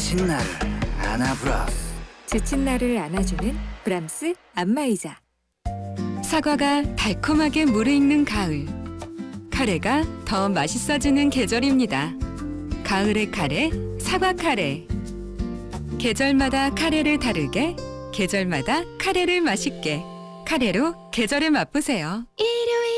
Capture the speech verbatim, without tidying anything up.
지친 나를 안아브라스. 지친 나를 안아주는 브람스 안마의자. 사과가 달콤하게 무르익는 가을. 카레가 더 맛있어지는 계절입니다. 가을의 카레, 사과 카레. 계절마다 카레를 다르게, 계절마다 카레를 맛있게. 카레로 계절을 맛보세요. 일요일